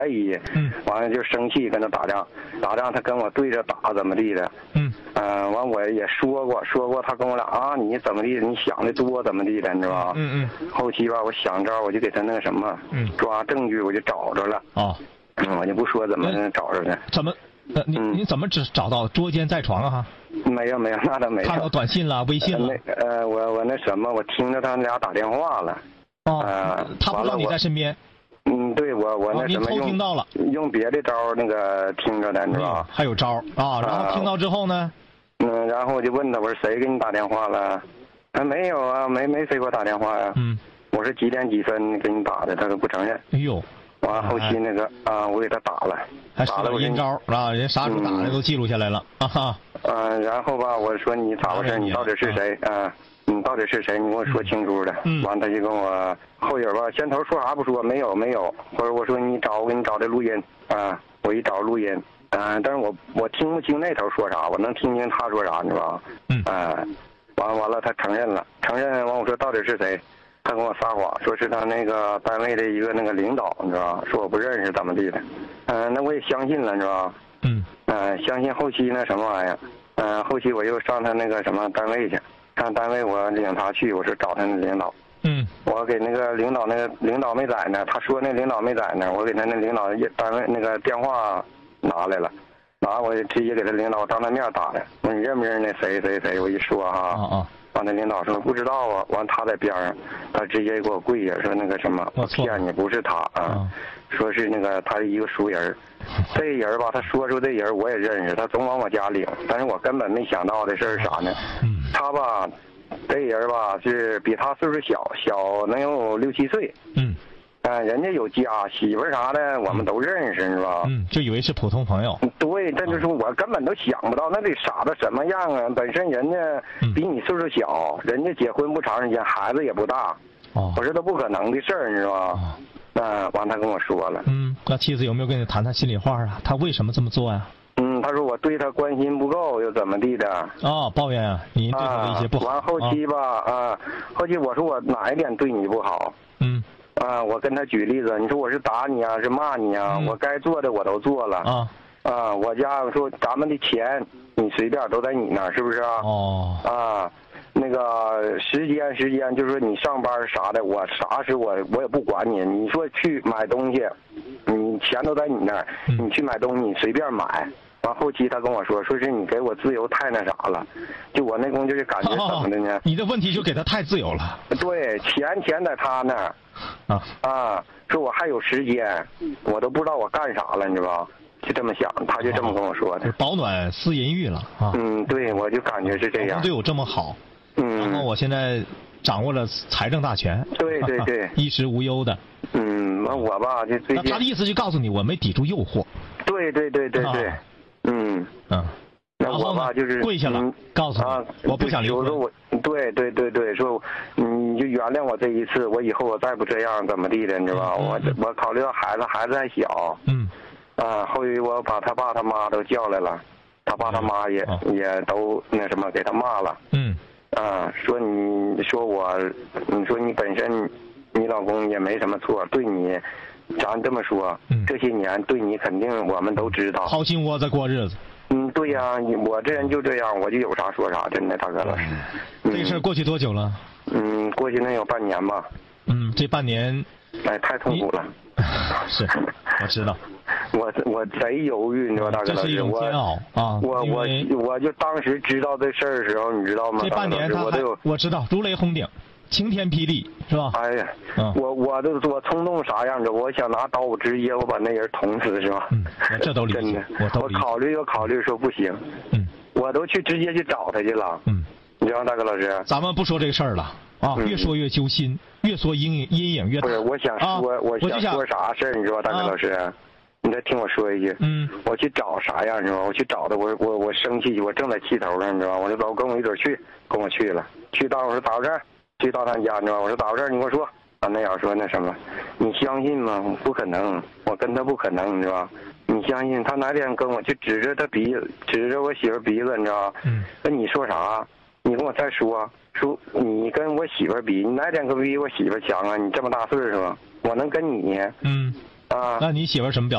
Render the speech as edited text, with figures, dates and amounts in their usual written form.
完了就生气跟他打仗，他跟我对着打怎么地的，完我也说过，他跟我俩啊你怎么地，你想的多怎么地的，你知道吧？后期吧我想招我就给他那个什么，抓证据我就找着了啊，我就不说怎么找着的， 怎么？你怎么找到捉奸在床啊？ 没有，那倒没有。 看到短信了、微信了。 我那什么，我听着他们俩打电话了。 他不知道你在身边。 对我那什么您偷听到了， 用别的招那个听着的，你知道吧？ 还有招啊！然后听到之后呢？ 然后我就问他，我说谁给你打电话了？没有啊，没谁给我打电话呀。我说几点几分给你打的，他都不承认。 哎呦！ 完后期那个我给他打了， 还打了阴招啊！人啥时候打的都记录下来了啊！ 然后吧，我说你咋回事？你到底是谁啊？你到底是谁？你跟我说清楚的。完他就跟我后影吧，先头说啥不说，没有，或者我说你找我给你找的录音啊，我一找录音，但是我听不清那头说啥，我能听清他说啥，你知道吧？完了他承认了，完我说到底是谁？他跟我撒谎，说是他那个单位的一个那个领导，你知道吧？说我不认识怎么地的，那我也相信了，你知道吧？相信后期那什么玩意儿，后期我又上他那个什么单位去，上单位我领他去，我说找他那领导，我给那个领导没在呢，他说那领导没在呢，我给他那领导单位那个电话拿来了，我直接给他领导当他面打的，我说你认不认识那谁？我一说哈。完那领导说不知道啊，完他在边上，他直接给我跪下说那个什么，我骗你不是他啊，说是那个他一个熟人，这人吧，他说出这人我也认识，他总往我家领，但是我根本没想到的事是啥呢？他吧，这人吧是比他岁数小能有6、7岁，人家有家媳妇啥的，我们都认识，是吧？ 就以为是普通朋友。 对，这就是我根本都想不到，那得傻到什么样啊！本身人家比你岁数小，人家结婚不长时间，孩子也不大，我说都不可能的事儿，你知道吧？完他跟我说了。 那妻子有没有跟你谈心里话啊？他为什么这么做呀？ 他说我对他关心不够，又怎么地的？ 抱怨啊，你对他的一些不好。 完后期吧，后期我说我哪一点对你不好？我跟他举例子，你说我是打你啊，是骂你啊？我该做的我都做了。我家说咱们的钱你随便都在你那儿，是不是啊？那个时间就是说你上班啥的，我啥时我也不管你。你说去买东西，你钱都在你那儿，你去买东西你随便买。完后期他跟我说是你给我自由太那啥了，就我那功就是感觉怎么的呢？ 你的问题就给他太自由了。 对，钱在他那儿。说我还有时间，我都不知道我干啥了，你知道吧？就这么想，他就这么跟我说的。 保暖思淫欲了啊。 对，我就感觉是这样。 对我这么好。然后我现在掌握了财政大权。 对， 衣食无忧的。 那我吧就最近。 他的意思就告诉你，我没抵住诱惑。 对。那我吧就是跪下了，告诉你我不想离婚。 说我对，说你就原谅我这一次，我以后我再不这样怎么地的，你知道吧？我考虑到孩子还小。后续我把他爸他妈都叫来了，他爸他妈也都那什么给他骂了。说你说你本身你老公也没什么错，对你，咱这么说，这些年对你肯定我们都知道。 掏心窝子过日子。 对呀，我这人就这样，我就有啥说啥，真的，大哥老师。 这事过去多久了？ 过去能有半年吧。 这半年。 太痛苦了。 是，我知道。 我贼犹豫，你知道，大哥老师。 这是一种煎熬啊！ 我就当时知道这事儿的时候，你知道吗？ 这半年我知道，如雷轰顶，晴天霹雳，是吧？ 哎呀，我冲动啥样子？我想拿刀，我直接我把那人捅死，是吧？ 这都理解。 真的，我考虑说不行。我都直接去找他去了。你知道，大哥老师。 咱们不说这个事儿了啊，越说越揪心，越说阴影越大。 不是，我想说，我想说啥事儿，你知道，大哥老师。你再听我说一句，我去找啥样，你知道吗？我去找他，我生气，我正在气头上，你知道吗？我就老跟我一准去，跟我去了，去到我说咋回事？去到他家，你知道吗？我说咋回事？你跟我说。那样说那什么，你相信吗？不可能，我跟他不可能，你知道吧？你相信他哪天跟我去指着他鼻子，指着我媳妇鼻子，你知道吧？那你说啥？你跟我再说你跟我媳妇比，你哪点可比我媳妇强啊？你这么大岁数了，我能跟你？ 那你媳妇什么表